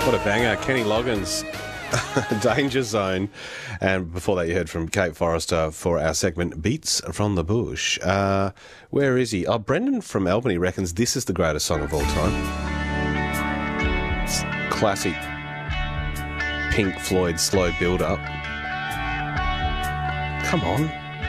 What a banger. Kenny Loggins, Danger Zone. And before that, you heard from Kate Forrester for our segment Beats from the Bush. Where is he? Oh, Brendan from Albany reckons this is the greatest song of all time. It's classic Pink Floyd slow build-up. Come on.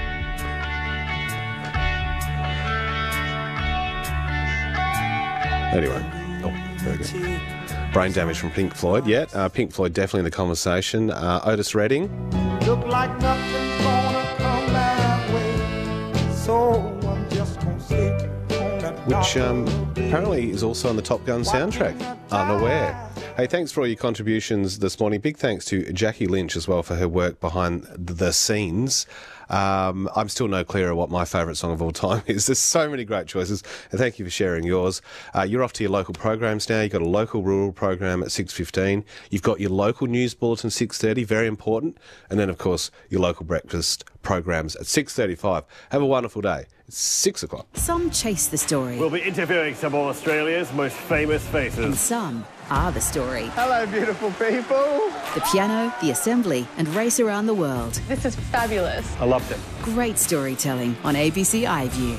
Anyway. Oh, very good. Brain Damage from Pink Floyd. Yeah, Pink Floyd definitely in the conversation. Otis Redding. Look like nothing's gonna come my way, so I'm just gonna sit on that Which apparently is also on the Top Gun soundtrack. Unaware. Hey, thanks for all your contributions this morning. Big thanks to Jackie Lynch as well for her work behind the scenes. I'm still no clearer what my favourite song of all time is. There's so many great choices, and thank you for sharing yours. You're off to your local programs now. You've got a local rural program at 6:15. You've got your local news bulletin 6:30, very important. And then, of course, your local breakfast programs at 6:35. Have a wonderful day. It's 6 o'clock. Some chase the story. We'll be interviewing some of Australia's most famous faces. And some are the story. Hello, beautiful people. The piano, the assembly, and race around the world. This is fabulous. I loved it. Great storytelling on ABC iView.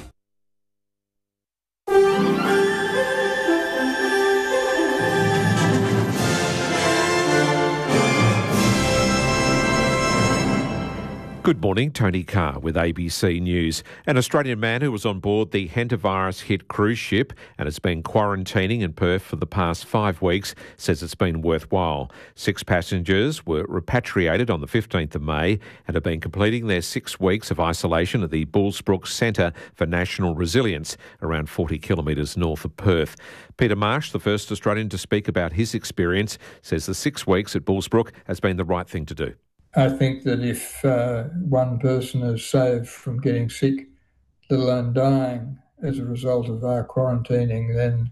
Good morning, Tony Carr with ABC News. An Australian man who was on board the hantavirus-hit cruise ship and has been quarantining in Perth for the past 5 weeks says it's been worthwhile. 6 passengers were repatriated on the 15th of May and have been completing their 6 weeks of isolation at the Bullsbrook Centre for National Resilience, around 40 kilometres north of Perth. Peter Marsh, the first Australian to speak about his experience, says the 6 weeks at Bullsbrook has been the right thing to do. I think that if one person is saved from getting sick, let alone dying as a result of our quarantining,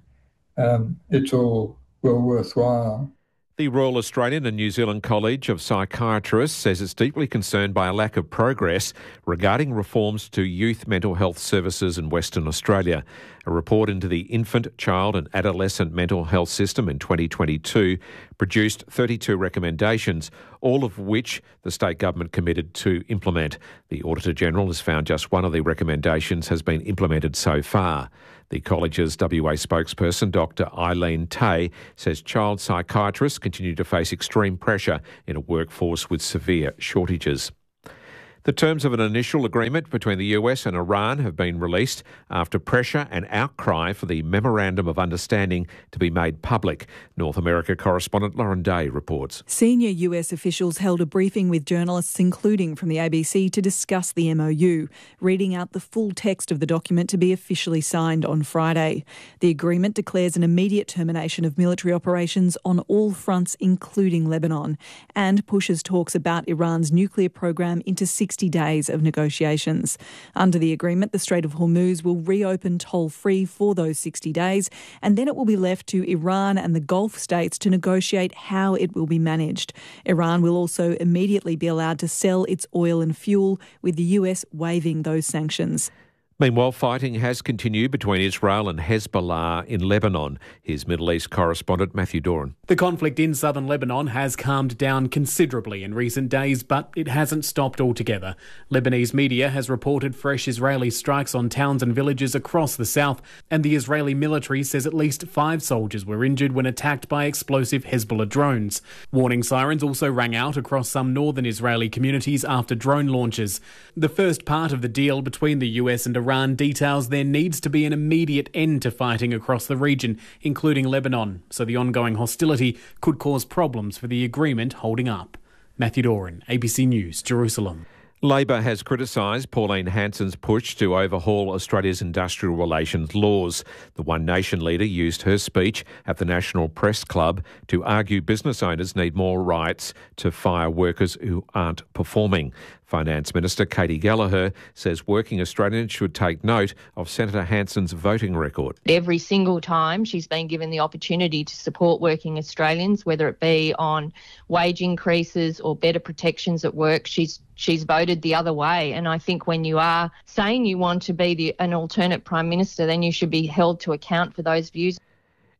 then it's all well worthwhile. The Royal Australian and New Zealand College of Psychiatrists says it's deeply concerned by a lack of progress regarding reforms to youth mental health services in Western Australia. A report into the infant, child and adolescent mental health system in 2022 produced 32 recommendations, all of which the state government committed to implement. The Auditor-General has found just one of the recommendations has been implemented so far. The college's WA spokesperson, Dr Eileen Tay, says child psychiatrists continue to face extreme pressure in a workforce with severe shortages. The terms of an initial agreement between the US and Iran have been released after pressure and outcry for the Memorandum of Understanding to be made public. North America correspondent Lauren Day reports. Senior US officials held a briefing with journalists, including from the ABC, to discuss the MOU, reading out the full text of the document to be officially signed on Friday. The agreement declares an immediate termination of military operations on all fronts, including Lebanon, and pushes talks about Iran's nuclear program into 60 days of negotiations. Under the agreement, the Strait of Hormuz will reopen toll-free for those 60 days, and then it will be left to Iran and the Gulf states to negotiate how it will be managed. Iran will also immediately be allowed to sell its oil and fuel, with the US waiving those sanctions. Meanwhile, fighting has continued between Israel and Hezbollah in Lebanon. Here's Middle East correspondent Matthew Doran. The conflict in southern Lebanon has calmed down considerably in recent days, but it hasn't stopped altogether. Lebanese media has reported fresh Israeli strikes on towns and villages across the south, and the Israeli military says at least 5 soldiers were injured when attacked by explosive Hezbollah drones. Warning sirens also rang out across some northern Israeli communities after drone launches. The first part of the deal between the US and Iran details there needs to be an immediate end to fighting across the region, including Lebanon, so the ongoing hostility could cause problems for the agreement holding up. Matthew Doran, ABC News, Jerusalem. Labor has criticised Pauline Hanson's push to overhaul Australia's industrial relations laws. The One Nation leader used her speech at the National Press Club to argue business owners need more rights to fire workers who aren't performing. Finance Minister Katie Gallagher says working Australians should take note of Senator Hanson's voting record. Every single time she's been given the opportunity to support working Australians, whether it be on wage increases or better protections at work, she's voted the other way. And I think when you are saying you want to be an alternate Prime Minister, then you should be held to account for those views.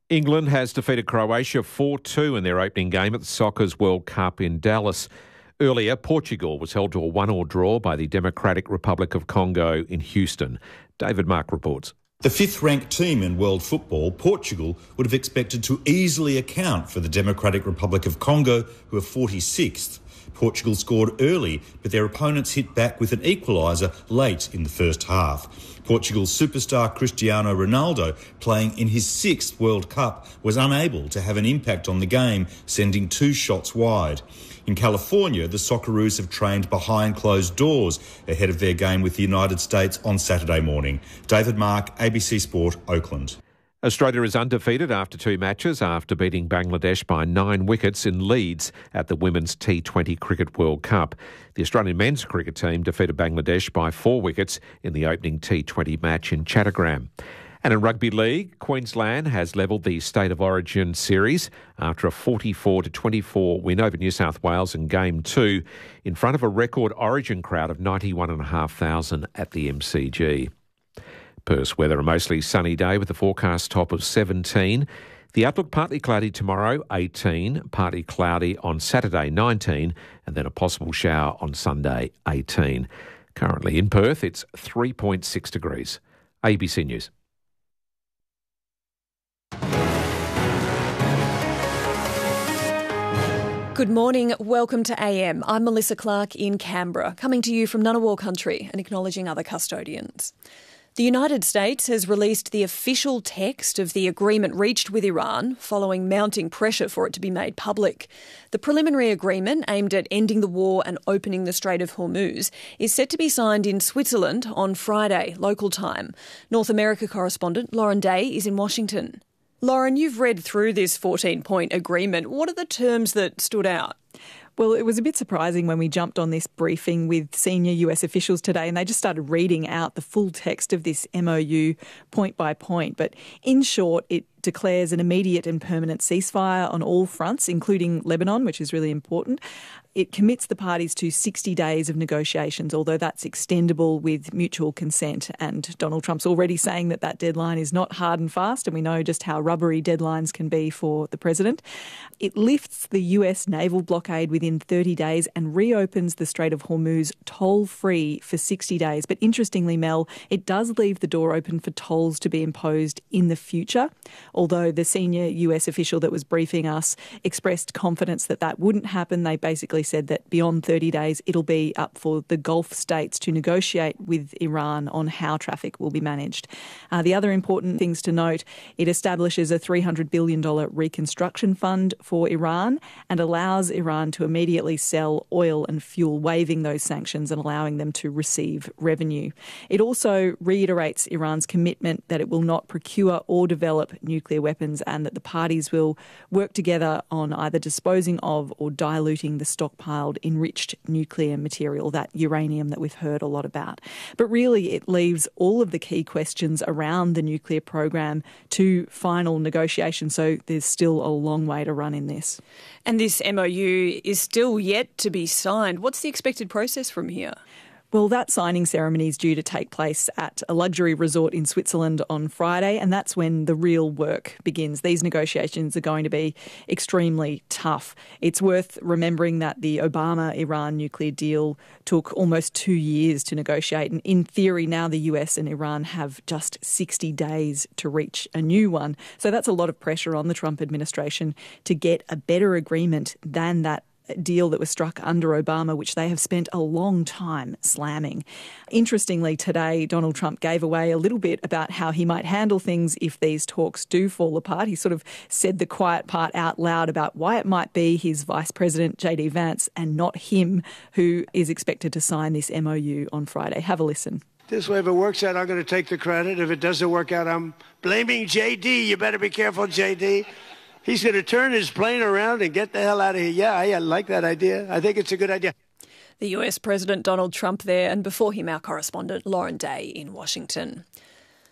England has defeated Croatia 4-2 in their opening game at the Soccer's World Cup in Dallas. Earlier, Portugal was held to a 1-1 draw by the Democratic Republic of Congo in Houston. David Mark reports. The fifth-ranked team in world football, Portugal, would have expected to easily account for the Democratic Republic of Congo, who are 46th. Portugal scored early, but their opponents hit back with an equaliser late in the first half. Portugal's superstar Cristiano Ronaldo, playing in his 6th World Cup, was unable to have an impact on the game, sending 2 shots wide. In California, the Socceroos have trained behind closed doors ahead of their game with the United States on Saturday morning. David Mark, ABC Sport, Oakland. Australia is undefeated after 2 matches after beating Bangladesh by 9 wickets in Leeds at the Women's T20 Cricket World Cup. The Australian men's cricket team defeated Bangladesh by 4 wickets in the opening T20 match in Chattogram. And in Rugby League, Queensland has levelled the State of Origin series after a 44-24 win over New South Wales in Game 2 in front of a record Origin crowd of 91,500 at the MCG. Perth's weather, a mostly sunny day with a forecast top of 17. The outlook partly cloudy tomorrow, 18, partly cloudy on Saturday, 19, and then a possible shower on Sunday, 18. Currently in Perth, it's 3.6 degrees. ABC News. Good morning, welcome to AM. I'm Melissa Clark in Canberra, coming to you from Ngunnawal country and acknowledging other custodians. The United States has released the official text of the agreement reached with Iran following mounting pressure for it to be made public. The preliminary agreement, aimed at ending the war and opening the Strait of Hormuz, is set to be signed in Switzerland on Friday, local time. North America correspondent Lauren Day is in Washington. Lauren, you've read through this 14-point agreement. What are the terms that stood out? Well, it was a bit surprising when we jumped on this briefing with senior US officials today and they just started reading out the full text of this MOU point by point. But in short, it declares an immediate and permanent ceasefire on all fronts, including Lebanon, which is really important. It commits the parties to 60 days of negotiations, although that's extendable with mutual consent. And Donald Trump's already saying that that deadline is not hard and fast, and we know just how rubbery deadlines can be for the president. It lifts the US naval blockade within 30 days and reopens the Strait of Hormuz toll-free for 60 days. But interestingly, Mel, it does leave the door open for tolls to be imposed in the future, although the senior US official that was briefing us expressed confidence that that wouldn't happen. They basically said that beyond 30 days, it'll be up for the Gulf states to negotiate with Iran on how traffic will be managed. The other important things to note, it establishes a $300 billion reconstruction fund for Iran and allows Iran to immediately sell oil and fuel, waiving those sanctions and allowing them to receive revenue. It also reiterates Iran's commitment that it will not procure or develop nuclear weapons and that the parties will work together on either disposing of or diluting the stockpiled enriched nuclear material, that uranium that we've heard a lot about. But really, it leaves all of the key questions around the nuclear program to final negotiation. So there's still a long way to run in this. And this MOU is still yet to be signed. What's the expected process from here? Well, that signing ceremony is due to take place at a luxury resort in Switzerland on Friday, and that's when the real work begins. These negotiations are going to be extremely tough. It's worth remembering that the Obama-Iran nuclear deal took almost 2 years to negotiate, and in theory now the US and Iran have just 60 days to reach a new one. So that's a lot of pressure on the Trump administration to get a better agreement than that deal that was struck under Obama, which they have spent a long time slamming. Interestingly, today, Donald Trump gave away a little bit about how he might handle things if these talks do fall apart. He sort of said the quiet part out loud about why it might be his Vice President, JD Vance, and not him who is expected to sign this MOU on Friday. Have a listen. This way, if it works out, I'm going to take the credit. If it doesn't work out, I'm blaming JD. You better be careful, JD. He's going to turn his plane around and get the hell out of here. Yeah, I like that idea. I think it's a good idea. The US President Donald Trump there, and before him our correspondent Lauren Day in Washington.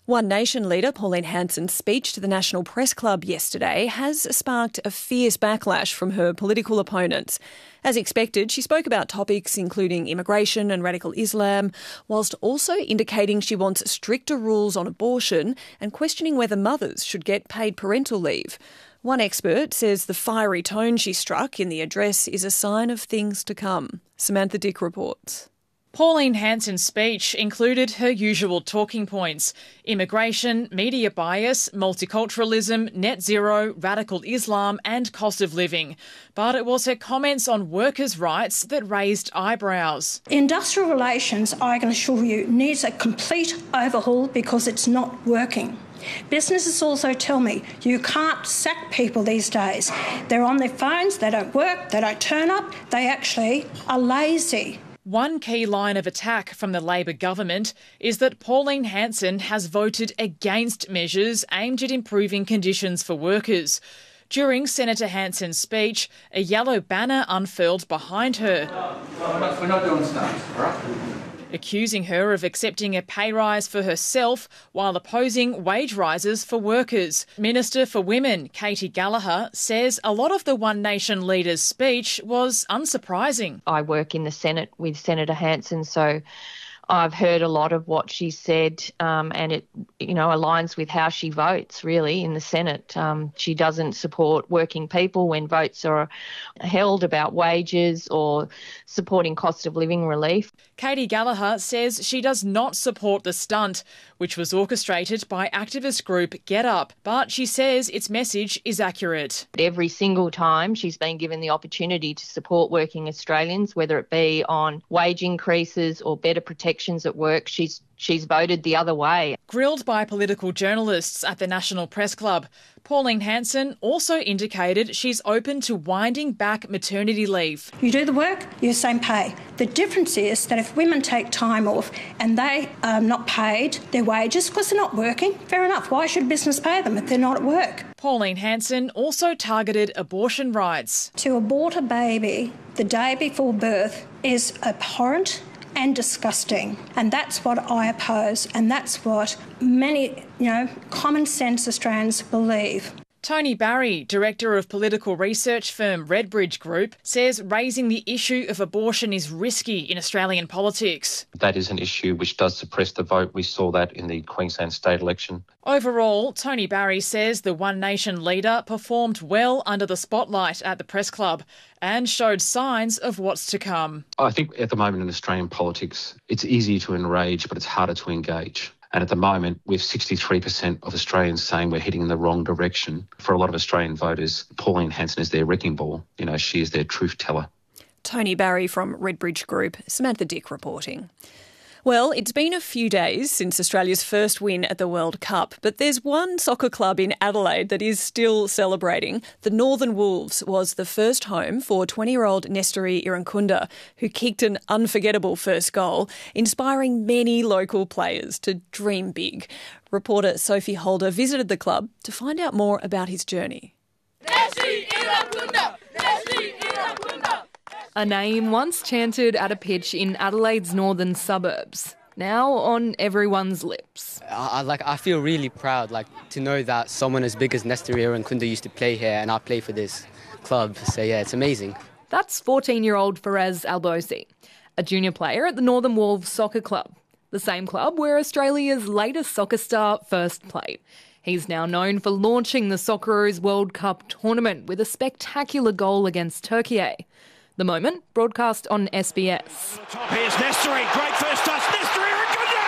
One Nation leader Pauline Hanson's speech to the National Press Club yesterday has sparked a fierce backlash from her political opponents. As expected, she spoke about topics including immigration and radical Islam, whilst also indicating she wants stricter rules on abortion and questioning whether mothers should get paid parental leave. One expert says the fiery tone she struck in the address is a sign of things to come. Samantha Dick reports. Pauline Hanson's speech included her usual talking points: immigration, media bias, multiculturalism, net zero, radical Islam and cost of living. But it was her comments on workers' rights that raised eyebrows. Industrial relations, I can assure you, needs a complete overhaul because it's not working. Businesses also tell me you can't sack people these days. They're on their phones, they don't work, they don't turn up, they actually are lazy. One key line of attack from the Labor government is that Pauline Hanson has voted against measures aimed at improving conditions for workers. During Senator Hanson's speech, a yellow banner unfurled behind her, we're not doing stuff, all right? accusing her of accepting a pay rise for herself while opposing wage rises for workers. Minister for Women, Katie Gallagher, says a lot of the One Nation leader's speech was unsurprising. I work in the Senate with Senator Hanson, so I've heard a lot of what she said, and it, aligns with how she votes, really, in the Senate. She doesn't support working people when votes are held about wages or supporting cost of living relief. Katie Gallagher says she does not support the stunt, which was orchestrated by activist group Get Up, but she says its message is accurate. Every single time she's been given the opportunity to support working Australians, whether it be on wage increases or better protections at work, she's voted the other way. Grilled by political journalists at the National Press Club, Pauline Hanson also indicated she's open to winding back maternity leave. You do the work, you're the same pay. The difference is that if women take time off and they are not paid their wages because they're not working, fair enough. Why should business pay them if they're not at work? Pauline Hanson also targeted abortion rights. To abort a baby the day before birth is abhorrent and disgusting. And that's what I oppose, and that's what many, common sense Australians believe. Tony Barry, director of political research firm Redbridge Group, says raising the issue of abortion is risky in Australian politics. That is an issue which does suppress the vote. We saw that in the Queensland state election. Overall, Tony Barry says the One Nation leader performed well under the spotlight at the Press Club and showed signs of what's to come. I think at the moment in Australian politics, it's easy to enrage, but it's harder to engage. And at the moment, we have 63% of Australians saying we're heading in the wrong direction. For a lot of Australian voters, Pauline Hanson is their wrecking ball. She is their truth teller. Tony Barry from Redbridge Group, Samantha Dick reporting. Well, it's been a few days since Australia's first win at the World Cup, but there's one soccer club in Adelaide that is still celebrating. The Northern Wolves was the first home for 20-year-old Nestori Irankunda, who kicked an unforgettable first goal, inspiring many local players to dream big. Reporter Sophie Holder visited the club to find out more about his journey. Nestori Irankunda! Nestori Irankunda! A name once chanted at a pitch in Adelaide's northern suburbs, now on everyone's lips. I feel really proud, to know that someone as big as Nestori Irankunda used to play here, and I play for this club. So yeah, it's amazing. That's 14-year-old Faraz Albosi, a junior player at the Northern Wolves Soccer Club, the same club where Australia's latest soccer star first played. He's now known for launching the Socceroos World Cup tournament with a spectacular goal against Turkey. The moment, broadcast on SBS. Top here's Nestori, great first touch, Nestori Irankunda!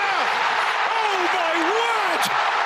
Oh my word!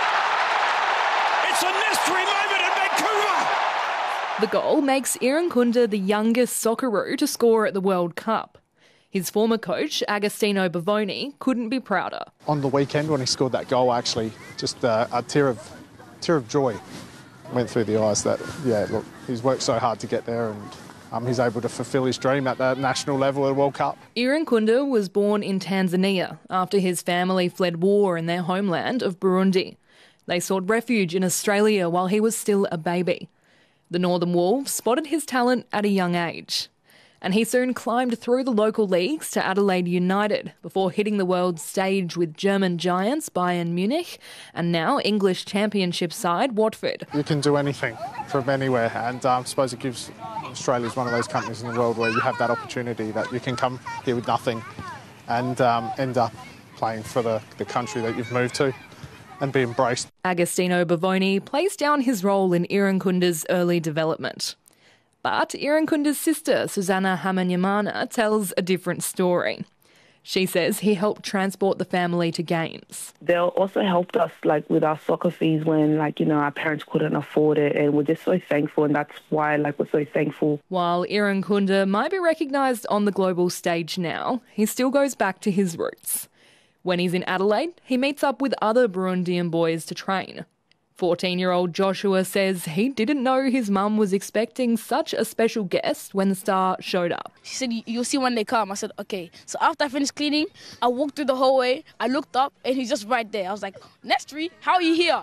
It's a Nestori moment in Vancouver! The goal makes Irankunda the youngest Socceroo to score at the World Cup. His former coach, Agostino Bavoni, couldn't be prouder. On the weekend when he scored that goal, actually, just a tear of joy went through the eyes that, he's worked so hard to get there, and he's able to fulfil his dream at the national level at the World Cup. Irankunda was born in Tanzania after his family fled war in their homeland of Burundi. They sought refuge in Australia while he was still a baby. The Northern Wolves spotted his talent at a young age. And he soon climbed through the local leagues to Adelaide United before hitting the world stage with German giants Bayern Munich and now English Championship side Watford. You can do anything from anywhere, and I suppose it gives Australia is one of those countries in the world where you have that opportunity that you can come here with nothing and end up playing for the country that you've moved to and be embraced. Agostino Bavoni plays down his role in Irankunda's early development. But Irankunda's sister, Susanna Hamanyamana, tells a different story. She says he helped transport the family to games. They also helped us with our soccer fees when our parents couldn't afford it, and we're just so thankful, and that's why we're so thankful. While Irankunda might be recognised on the global stage now, he still goes back to his roots. When he's in Adelaide, he meets up with other Burundian boys to train. 14-year-old Joshua says he didn't know his mum was expecting such a special guest when the star showed up. She said, you'll see when they come. I said, okay. So after I finished cleaning, I walked through the hallway, I looked up, and he's just right there. I was like, Nestri, how are you here?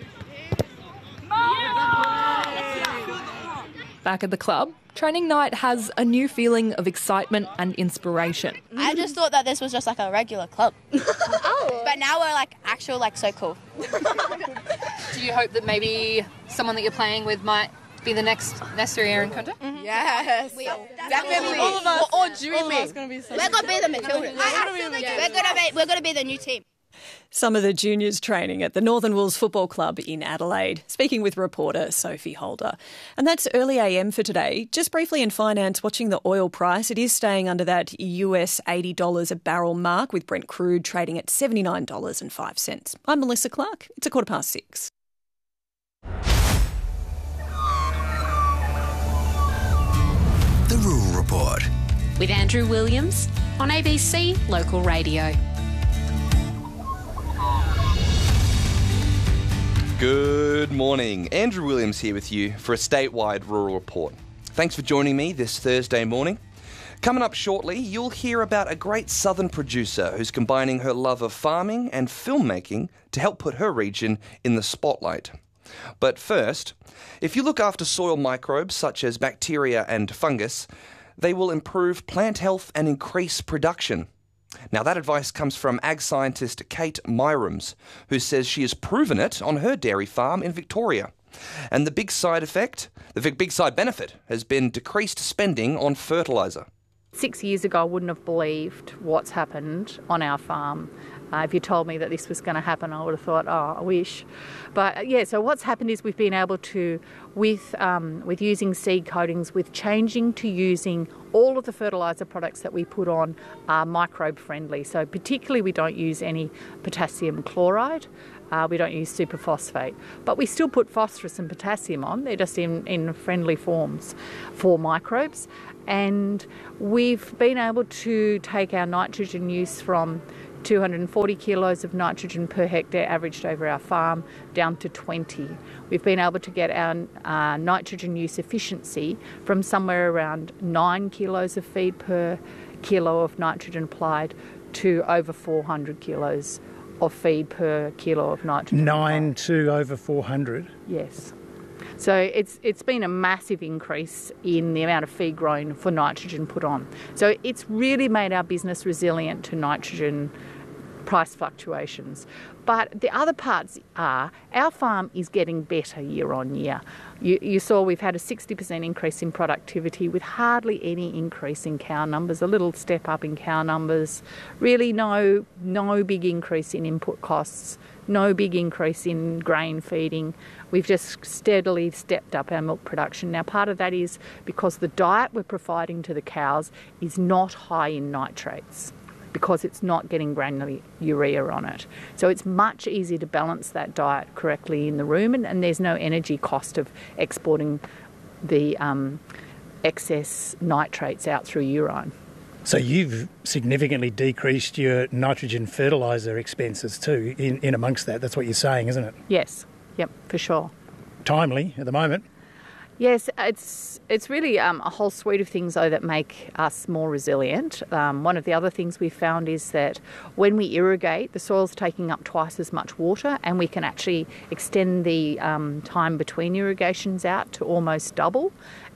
Back at the club, training night has a new feeling of excitement and inspiration. I just thought that this was just a regular club. But now we're actual so cool. Do you hope that maybe someone that you're playing with might be the next Nestri Irankunda? Mm-hmm. Yes. Definitely. All of us. We're all dreaming. We're going to be the Matildas. We're going to be the new team. Some of the juniors training at the Northern Wolves Football Club in Adelaide, speaking with reporter Sophie Holder. And that's early AM for today. Just briefly in finance, watching the oil price, it is staying under that US $80 a barrel mark, with Brent crude trading at $79.05. I'm Melissa Clark. It's 6:15. The Rural Report with Andrew Williams on ABC Local Radio. Good morning. Andrew Williams here with you for a statewide rural report. Thanks for joining me this Thursday morning. Coming up shortly, you'll hear about a great southern producer who's combining her love of farming and filmmaking to help put her region in the spotlight. But first, if you look after soil microbes such as bacteria and fungus, they will improve plant health and increase production. Now, that advice comes from ag scientist Kate Myrams, who says she has proven it on her dairy farm in Victoria. And the big side benefit has been decreased spending on fertiliser. 6 years ago, I wouldn't have believed what's happened on our farm. If you told me that this was going to happen, I would have thought, oh, I wish. But so what's happened is we've been able to, with using seed coatings, with changing to using all of the fertiliser products that we put on are microbe friendly. So particularly we don't use any potassium chloride. We don't use superphosphate. But we still put phosphorus and potassium on. They're just in friendly forms for microbes. And we've been able to take our nitrogen use from 240 kilos of nitrogen per hectare averaged over our farm down to 20. We've been able to get our nitrogen use efficiency from somewhere around 9 kilos of feed per kilo of nitrogen applied to over 400 kilos of feed per kilo of nitrogen. 9 to over 400? Yes. So it's been a massive increase in the amount of feed grown for nitrogen put on. So it's really made our business resilient to nitrogen price fluctuations. But the other parts are our farm is getting better year on year. You saw we've had a 60% increase in productivity with hardly any increase in cow numbers, a little step up in cow numbers, really no big increase in input costs, no big increase in grain feeding. We've just steadily stepped up our milk production. Now, part of that is because the diet we're providing to the cows is not high in nitrates, because it's not getting granular urea on it. So it's much easier to balance that diet correctly in the rumen, and there's no energy cost of exporting the excess nitrates out through urine. So you've significantly decreased your nitrogen fertiliser expenses too in amongst that. That's what you're saying, isn't it? Yes. Yep, for sure. Timely at the moment. Yes, it's really a whole suite of things, though, that make us more resilient. One of the other things we've found is that when we irrigate, the soil's taking up twice as much water, and we can actually extend the time between irrigations out to almost double.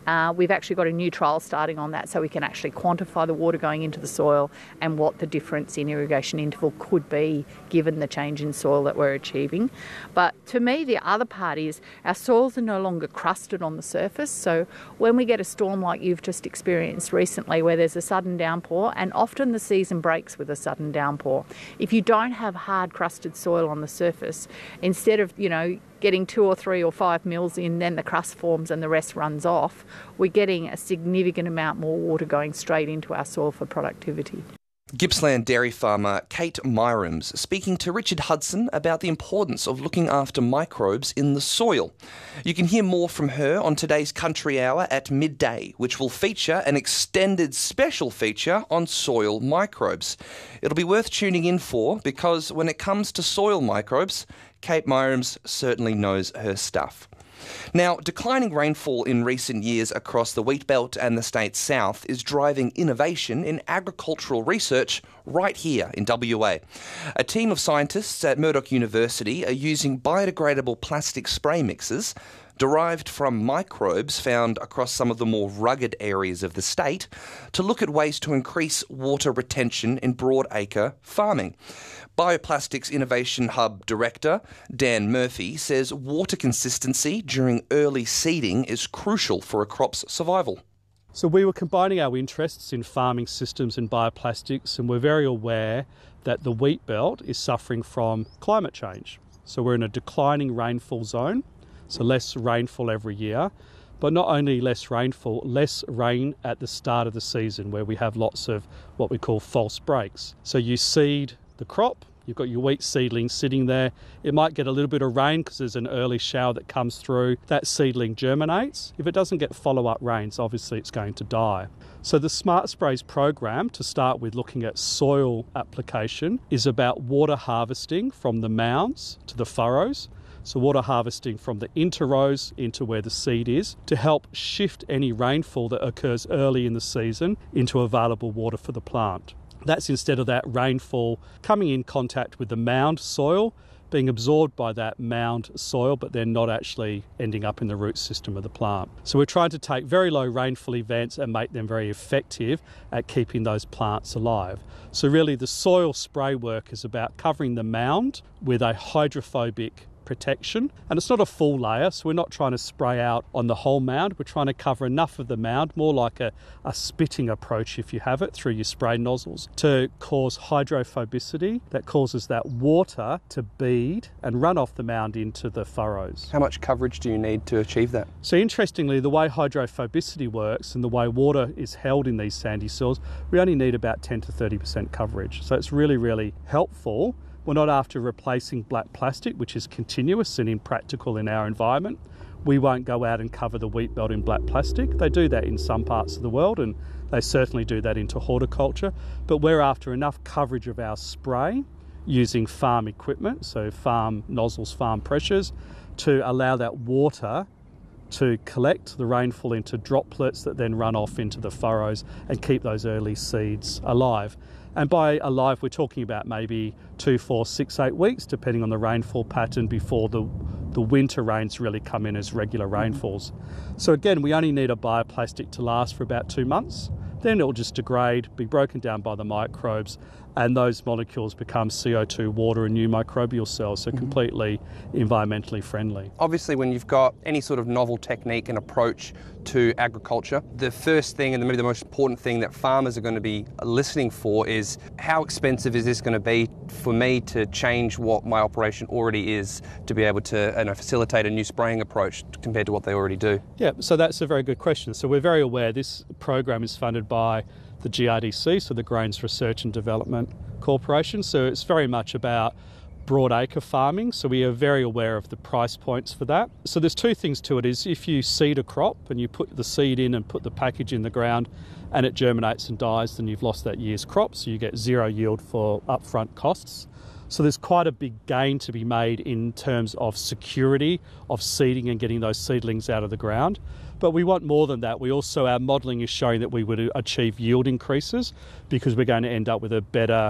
We've actually got a new trial starting on that so we can actually quantify the water going into the soil and what the difference in irrigation interval could be given the change in soil that we're achieving. But to me, the other part is our soils are no longer crusted on the surface. So when we get a storm like you've just experienced recently where there's a sudden downpour, and often the season breaks with a sudden downpour, if you don't have hard crusted soil on the surface, instead of, getting 2 or 3 or 5 mils in, then the crust forms and the rest runs off, we're getting a significant amount more water going straight into our soil for productivity. Gippsland dairy farmer Kate Myrims speaking to Richard Hudson about the importance of looking after microbes in the soil. You can hear more from her on today's Country Hour at midday, which will feature an extended special feature on soil microbes. It'll be worth tuning in for because when it comes to soil microbes, Kate Myrims certainly knows her stuff. Now, declining rainfall in recent years across the wheat belt and the state's south is driving innovation in agricultural research right here in WA. A team of scientists at Murdoch University are using biodegradable plastic spray mixes derived from microbes found across some of the more rugged areas of the state to look at ways to increase water retention in broadacre farming. Bioplastics Innovation Hub Director Dan Murphy says water consistency during early seeding is crucial for a crop's survival. So we were combining our interests in farming systems and bioplastics, and we're very aware that the wheat belt is suffering from climate change. So we're in a declining rainfall zone, so less rainfall every year. But not only less rainfall, less rain at the start of the season where we have lots of what we call false breaks. So you seed the crop, you've got your wheat seedling sitting there. It might get a little bit of rain because there's an early shower that comes through. That seedling germinates. If it doesn't get follow-up rains, obviously it's going to die. So the Smart Sprays program, to start with looking at soil application, is about water harvesting from the mounds to the furrows. So water harvesting from the interrows into where the seed is to help shift any rainfall that occurs early in the season into available water for the plant. That's instead of that rainfall coming in contact with the mound soil, being absorbed by that mound soil, but then not actually ending up in the root system of the plant. So we're trying to take very low rainfall events and make them very effective at keeping those plants alive. So really the soil spray work is about covering the mound with a hydrophobic protection, and it's not a full layer, so we're not trying to spray out on the whole mound. We're trying to cover enough of the mound, more like a spitting approach if you have it, through your spray nozzles, to cause hydrophobicity that causes that water to bead and run off the mound into the furrows. How much coverage do you need to achieve that? So interestingly, the way hydrophobicity works and the way water is held in these sandy soils, we only need about 10 to 30% coverage. So it's really, really helpful. We're not after replacing black plastic, which is continuous and impractical in our environment. We won't go out and cover the wheat belt in black plastic. They do that in some parts of the world, and they certainly do that into horticulture. But we're after enough coverage of our spray using farm equipment, so farm nozzles, farm pressures, to allow that water to collect the rainfall into droplets that then run off into the furrows and keep those early seeds alive. And by alive, we're talking about maybe 2, 4, 6, 8 weeks, depending on the rainfall pattern before the winter rains really come in as regular rainfalls. So again, we only need a bioplastic to last for about 2 months. Then it'll just degrade, be broken down by the microbes, and those molecules become CO2, water and new microbial cells, so completely environmentally friendly. Obviously, when you've got any sort of novel technique and approach to agriculture, the first thing and maybe the most important thing that farmers are going to be listening for is how expensive is this going to be for me to change what my operation already is to be able to facilitate a new spraying approach compared to what they already do? Yeah, so that's a very good question. So we're very aware this program is funded by the GRDC, so the Grains Research and Development Corporation. So it's very much about broadacre farming, so we are very aware of the price points for that. So there's two things to it. Is if you seed a crop and you put the seed in and put the package in the ground and it germinates and dies, then you've lost that year's crop, so you get zero yield for upfront costs. So there's quite a big gain to be made in terms of security of seeding and getting those seedlings out of the ground. But we want more than that. Our modelling is showing that we would achieve yield increases because we're going to end up with a better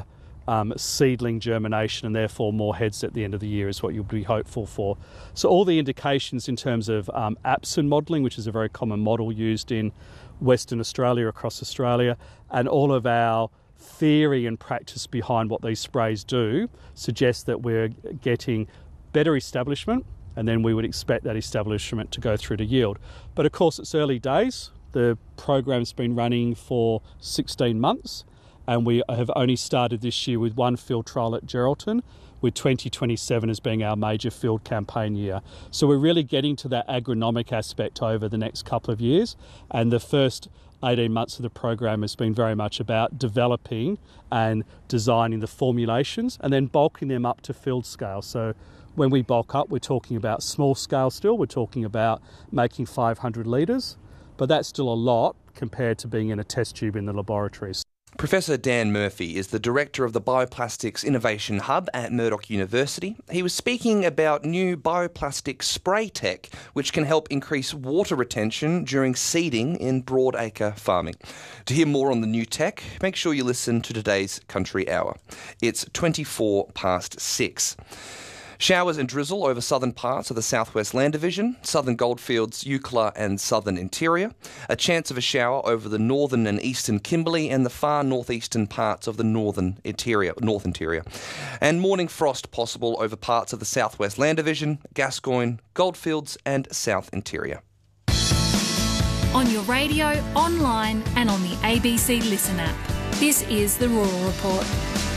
seedling germination and therefore more heads at the end of the year is what you'll be hopeful for. So all the indications in terms of Apson modelling, which is a very common model used in Western Australia, across Australia, and all of our theory and practice behind what these sprays do suggests that we're getting better establishment, and then we would expect that establishment to go through to yield. But of course it's early days. The program's been running for 16 months. And we have only started this year with one field trial at Geraldton, with 2027 as being our major field campaign year. So we're really getting to that agronomic aspect over the next couple of years. And the first 18 months of the program has been very much about developing and designing the formulations and then bulking them up to field scale. So when we bulk up, we're talking about small scale still. We're talking about making 500 litres, but that's still a lot compared to being in a test tube in the laboratories. Professor Dan Murphy is the director of the Bioplastics Innovation Hub at Murdoch University. He was speaking about new bioplastic spray tech, which can help increase water retention during seeding in broadacre farming. To hear more on the new tech, make sure you listen to today's Country Hour. It's 6:24. Showers and drizzle over southern parts of the Southwest Land Division, southern Goldfields, Eucla and southern Interior. A chance of a shower over the northern and eastern Kimberley and the far northeastern parts of the North Interior. And morning frost possible over parts of the Southwest Land Division, Gascoyne, Goldfields and South Interior. On your radio, online and on the ABC Listen app. This is the Rural Report.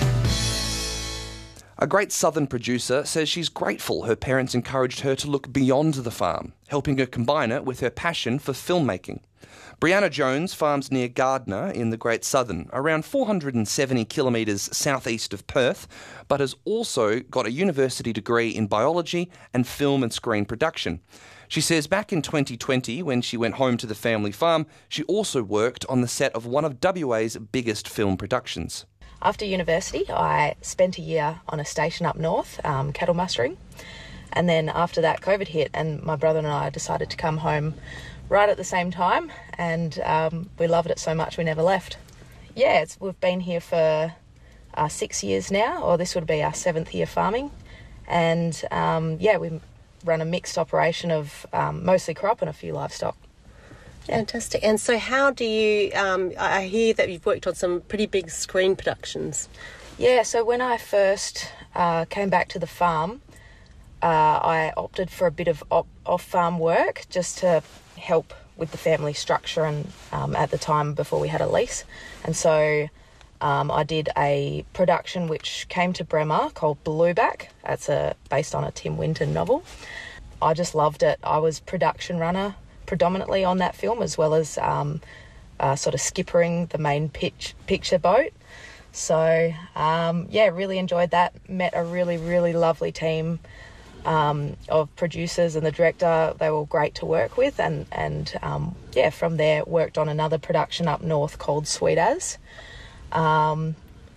A great southern producer says she's grateful her parents encouraged her to look beyond the farm, helping her combine it with her passion for filmmaking. Brianna Jones farms near Gardner in the Great Southern, around 470 kilometres southeast of Perth, but has also got a university degree in biology and film and screen production. She says back in 2020, when she went home to the family farm, she also worked on the set of one of WA's biggest film productions. After university, I spent a year on a station up north, cattle mustering. And then after that, COVID hit, and my brother and I decided to come home right at the same time. And we loved it so much we never left. Yeah, we've been here for 6 years now, or this would be our 7th year farming. And we run a mixed operation of mostly crop and a few livestock. Fantastic. And so how do you, I hear that you've worked on some pretty big screen productions. Yeah, so when I first came back to the farm, I opted for a bit of off-farm work just to help with the family structure and at the time before we had a lease. And so I did a production which came to Bremer called Blueback. That's based on a Tim Winton novel. I just loved it. I was production runner predominantly on that film, as well as sort of skippering the main picture boat. So, really enjoyed that. Met a really, really lovely team of producers and the director. They were great to work with. And from there, worked on another production up north called Sweet As. And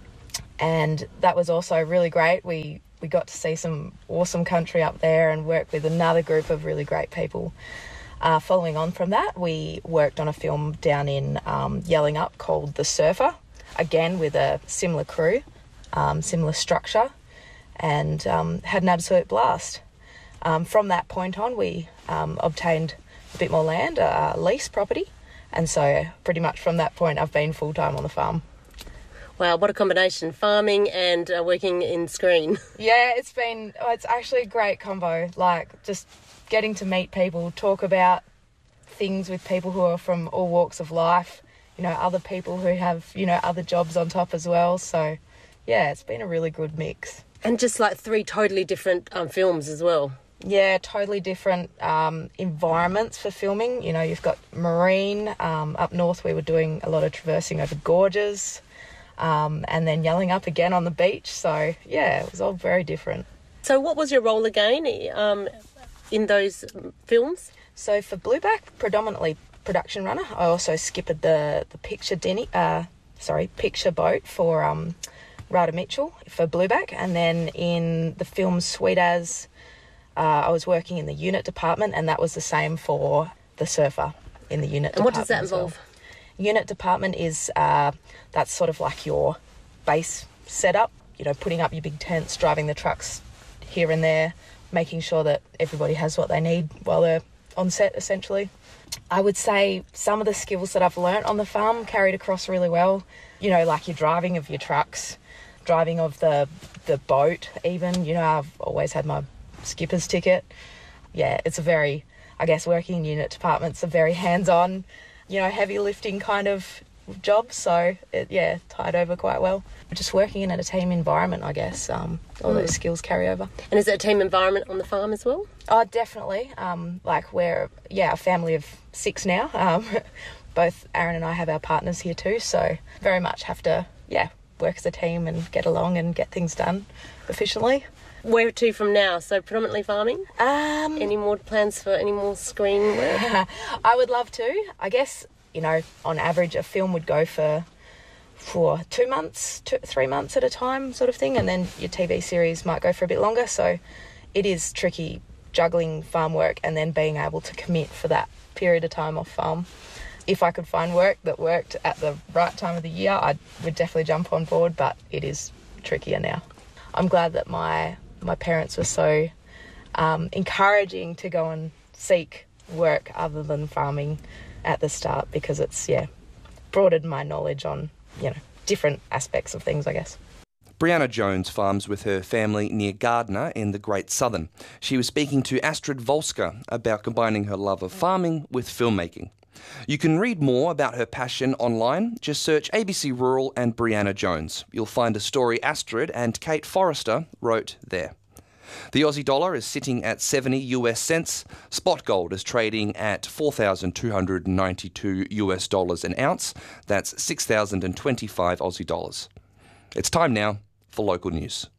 that was also really great. We got to see some awesome country up there and work with another group of really great people. Following on from that, we worked on a film down in Yelling Up called The Surfer, again with a similar crew, similar structure, and had an absolute blast. From that point on, we obtained a bit more land, a lease property, and so pretty much from that point I've been full-time on the farm. Wow, what a combination, farming and working in screen. Yeah, it's actually a great combo, like just getting to meet people, talk about things with people who are from all walks of life, other people who have, other jobs on top as well. So, yeah, it's been a really good mix. And just like 3 totally different films as well. Yeah, totally different environments for filming. You've got marine. Up north we were doing a lot of traversing over gorges and then Yelling Up again on the beach. So, yeah, it was all very different. So what was your role again in those films? So for Blueback, predominantly production runner. I also skippered the picture boat for Rada Mitchell for Blueback, and then in the film Sweet As, I was working in the unit department, and that was the same for The Surfer in the unit department. And what does that involve? Unit department is that's sort of like your base setup. putting up your big tents, driving the trucks here and there, making sure that everybody has what they need while they're on set, essentially. I would say some of the skills that I've learnt on the farm carried across really well. Like your driving of your trucks, driving of the boat even. I've always had my skipper's ticket. Yeah, it's a very, I guess, working in unit departments, a very hands-on, heavy lifting kind of job. So, it tied over quite well. Just working in a team environment, I guess, all those skills carry over. And is it a team environment on the farm as well? Oh, definitely. We're, a family of 6 now. Both Aaron and I have our partners here too, so very much have to, work as a team and get along and get things done efficiently. Where to from now? So predominantly farming? Any more plans for any more screen work? I would love to. I guess, on average a film would go for 2 months, 3 months at a time sort of thing, and then your TV series might go for a bit longer. So it is tricky juggling farm work and then being able to commit for that period of time off farm. If I could find work that worked at the right time of the year, I would definitely jump on board, but it is trickier now. I'm glad that my parents were so encouraging to go and seek work other than farming at the start, because it's, broadened my knowledge on, different aspects of things, I guess. Brianna Jones farms with her family near Gardner in the Great Southern. She was speaking to Astrid Volska about combining her love of farming with filmmaking. You can read more about her passion online. Just search ABC Rural and Brianna Jones. You'll find a story Astrid and Kate Forrester wrote there. The Aussie dollar is sitting at 70 US cents. Spot gold is trading at $4,292 US dollars an ounce. That's 6,025 Aussie dollars. It's time now for local news.